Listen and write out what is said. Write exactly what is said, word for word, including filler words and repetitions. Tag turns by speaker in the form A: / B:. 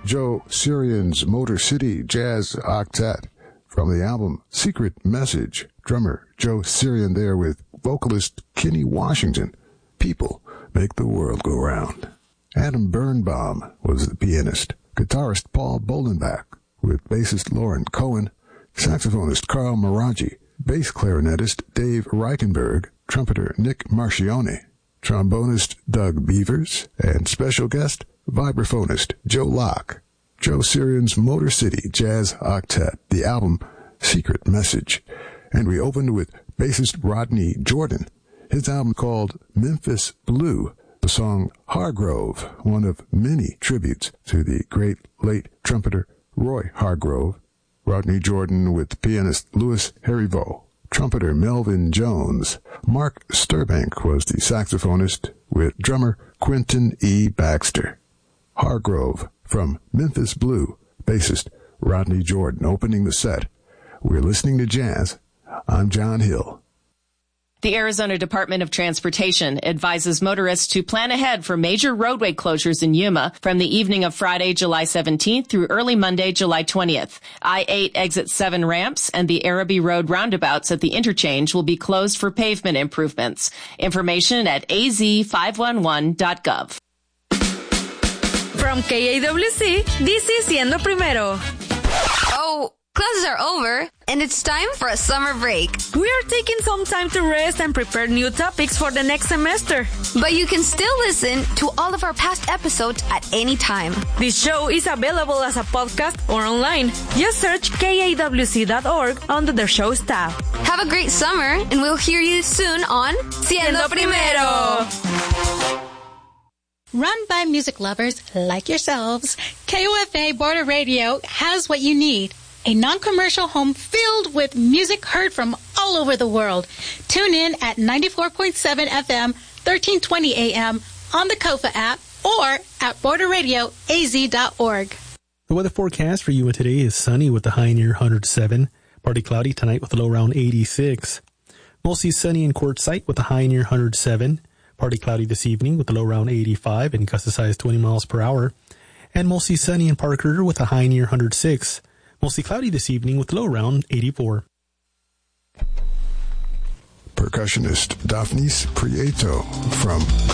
A: Joe Sirian's Motor City Jazz Octet from the album Secret Message. Drummer Joe Sirian there with vocalist Kenny Washington. People make the world go round. Adam Birnbaum was the pianist. Guitarist Paul Bolenbach with bassist Lauren Cohen, saxophonist Carl Maraji, bass clarinetist Dave Reichenberg, trumpeter Nick Marcione, trombonist Doug Beavers, and special guest vibraphonist Joe Locke. Joe Sirian's Motor City Jazz Octet, the album Secret Message. And we opened with bassist Rodney Jordan, his album called Memphis Blue, the song Hargrove, one of many tributes to the great late trumpeter Roy Hargrove. Rodney Jordan with pianist Louis Heriveau, trumpeter Melvin Jones. Mark Sturbank was the saxophonist with drummer Quentin E. Baxter. Hargrove from Memphis Blue, bassist Rodney Jordan opening the set. We're listening to jazz. I'm John Hill.
B: The Arizona Department of Transportation advises motorists to plan ahead for major roadway closures in Yuma from the evening of Friday, July seventeenth through early Monday, July twentieth. I eight exit seven ramps and the Araby Road roundabouts at the interchange will be closed for pavement improvements. Information at a z five one one dot gov.
C: From K A W C, this is Siendo Primero.
D: Oh, classes are over, and it's time for a summer break.
C: We are taking some time to rest and prepare new topics for the next semester.
D: But you can still listen to all of our past episodes at any time.
C: This show is available as a podcast or online. Just search K A W C dot org under the show's tab.
D: Have a great summer, and we'll hear you soon on Siendo Primero.
E: Run by music lovers like yourselves, K O F A Border Radio has what you need. A non-commercial home filled with music heard from all over the world. Tune in at ninety-four point seven F M, thirteen twenty A M on the Kofa app or at border radio a z dot org.
F: The weather forecast for you today is sunny with the high near one hundred seven. Partly cloudy tonight with a low around eighty-six. Mostly sunny in Quartzsite with a high near one hundred seven. Partly cloudy this evening with a low around eighty-five and gust of size twenty miles per hour. And mostly sunny in Parker with a high near one hundred six. Mostly cloudy this evening with a low around eighty-four.
A: Percussionist Daphnis Prieto from